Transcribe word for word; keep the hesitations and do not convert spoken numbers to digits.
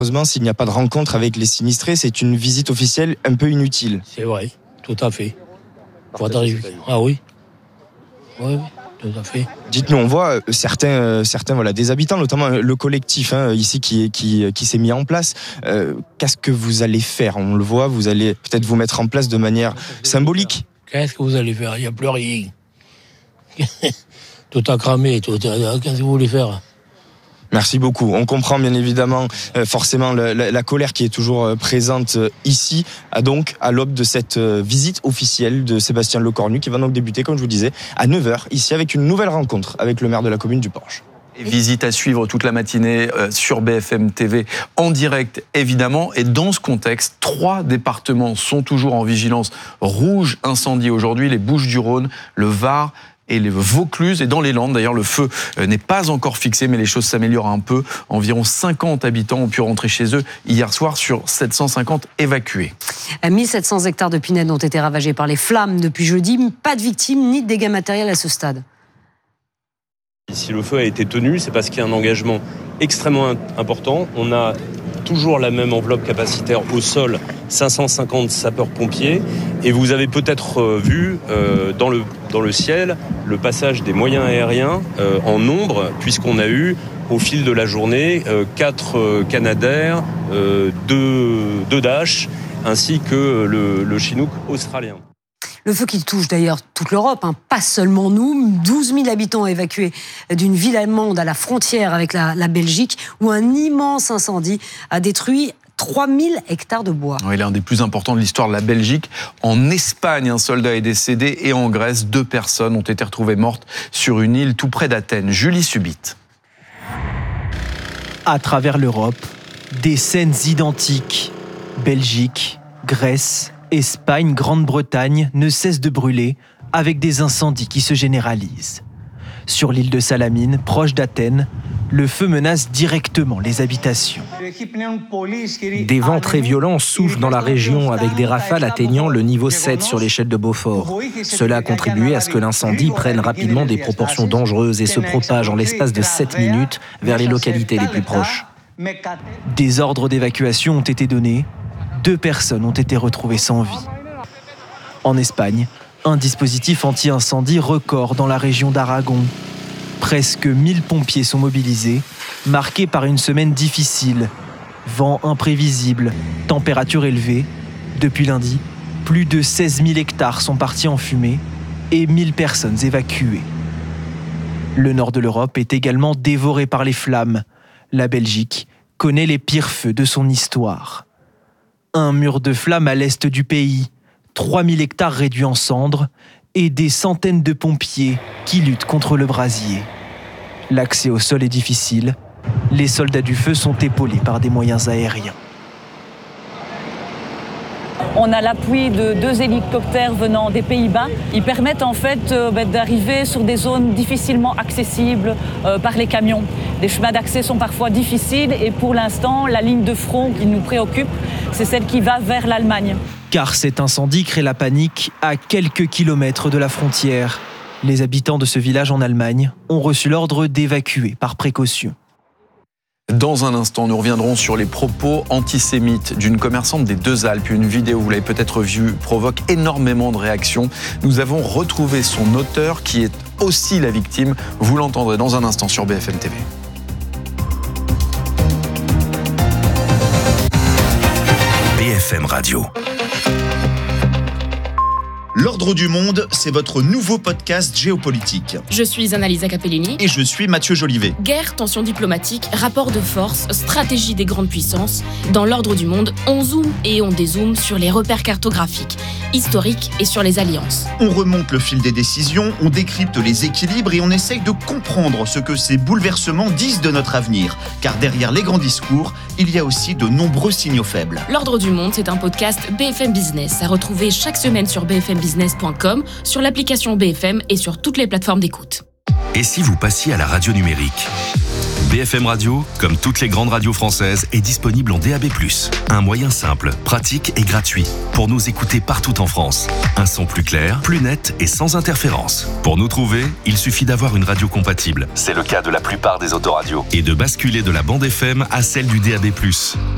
Malheureusement, s'il n'y a pas de rencontre avec les sinistrés, c'est une visite officielle un peu inutile. C'est vrai, tout à fait. Ah oui, oui, tout à fait. Dites-nous, on voit euh, certains, euh, certains voilà, des habitants, notamment euh, le collectif hein, ici qui, qui, qui s'est mis en place. Euh, qu'est-ce que vous allez faire ? On le voit, vous allez peut-être vous mettre en place de manière symbolique. Qu'est-ce que vous allez faire ? Il n'y a plus rien. Tout a cramé, tout a... qu'est-ce que vous voulez faire ? Merci beaucoup. On comprend bien évidemment euh, forcément la, la, la colère qui est toujours euh, présente euh, ici, à donc à l'aube de cette euh, visite officielle de Sébastien Lecornu qui va donc débuter, comme je vous disais, à neuf heures ici avec une nouvelle rencontre avec le maire de la commune du Porche. Et visite à suivre toute la matinée euh, sur B F M T V en direct évidemment. Et dans ce contexte, trois départements sont toujours en vigilance rouge incendie aujourd'hui, les Bouches-du-Rhône, le Var et les Vaucluse. Et dans les Landes, d'ailleurs, le feu n'est pas encore fixé, mais les choses s'améliorent un peu. Environ cinquante habitants ont pu rentrer chez eux hier soir sur sept cent cinquante évacués. mille sept cents hectares de pinèdes ont été ravagés par les flammes depuis jeudi. Pas de victimes ni de dégâts matériels à ce stade. Si le feu a été tenu, c'est parce qu'il y a un engagement extrêmement important. On a toujours la même enveloppe capacitaire au sol, cinq cent cinquante sapeurs-pompiers. Et vous avez peut-être vu euh, dans, le, dans le ciel le passage des moyens aériens euh, en nombre, puisqu'on a eu au fil de la journée euh, quatre euh, Canadair, euh, deux, deux Dash, ainsi que le, le Chinook australien. Le feu qui touche d'ailleurs toute l'Europe, hein, pas seulement nous. douze mille habitants évacués d'une ville allemande à la frontière avec la, la Belgique, où un immense incendie a détruit trois mille hectares de bois. Oui, l'un des plus importants de l'histoire de la Belgique. En Espagne, un soldat est décédé et en Grèce, deux personnes ont été retrouvées mortes sur une île tout près d'Athènes. Julie Subit. À travers l'Europe, des scènes identiques. Belgique, Grèce, Espagne, Grande-Bretagne ne cessent de brûler avec des incendies qui se généralisent. Sur l'île de Salamine, proche d'Athènes, le feu menace directement les habitations. Des vents très violents soufflent dans la région avec des rafales atteignant le niveau sept sur l'échelle de Beaufort. Cela a contribué à ce que l'incendie prenne rapidement des proportions dangereuses et se propage en l'espace de sept minutes vers les localités les plus proches. Des ordres d'évacuation ont été donnés. Deux personnes ont été retrouvées sans vie. En Espagne, un dispositif anti-incendie record dans la région d'Aragon. Presque mille pompiers sont mobilisés, marqués par une semaine difficile. Vent imprévisible, température élevée. Depuis lundi, plus de seize mille hectares sont partis en fumée et mille personnes évacuées. Le nord de l'Europe est également dévoré par les flammes. La Belgique connaît les pires feux de son histoire. Un mur de flammes à l'est du pays, trois mille hectares réduits en cendres et des centaines de pompiers qui luttent contre le brasier. L'accès au sol est difficile. Les soldats du feu sont épaulés par des moyens aériens. On a l'appui de deux hélicoptères venant des Pays-Bas. Ils permettent en fait euh, d'arriver sur des zones difficilement accessibles euh, par les camions. Les chemins d'accès sont parfois difficiles et pour l'instant, la ligne de front qui nous préoccupe, c'est celle qui va vers l'Allemagne. Car cet incendie crée la panique à quelques kilomètres de la frontière. Les habitants de ce village en Allemagne ont reçu l'ordre d'évacuer par précaution. Dans un instant, nous reviendrons sur les propos antisémites d'une commerçante des Deux-Alpes. Une vidéo, vous l'avez peut-être vue, provoque énormément de réactions. Nous avons retrouvé son auteur qui est aussi la victime. Vous l'entendrez dans un instant sur B F M T V. B F M Radio. L'Ordre du Monde, c'est votre nouveau podcast géopolitique. Je suis Annalisa Capellini. Et je suis Mathieu Jolivet. Guerre, tensions diplomatiques, rapports de force, stratégie des grandes puissances. Dans l'Ordre du Monde, on zoome et on dézoome sur les repères cartographiques, historiques et sur les alliances. On remonte le fil des décisions, on décrypte les équilibres et on essaye de comprendre ce que ces bouleversements disent de notre avenir. Car derrière les grands discours, il y a aussi de nombreux signaux faibles. L'Ordre du Monde, c'est un podcast B F M Business à retrouver chaque semaine sur b f m business point com, sur l'application B F M et sur toutes les plateformes d'écoute. Et si vous passiez à la radio numérique ? B F M Radio, comme toutes les grandes radios françaises, est disponible en D A B plus. Un moyen simple, pratique et gratuit pour nous écouter partout en France. Un son plus clair, plus net et sans interférence. Pour nous trouver, il suffit d'avoir une radio compatible. C'est le cas de la plupart des autoradios. Et de basculer de la bande F M à celle du D A B plus.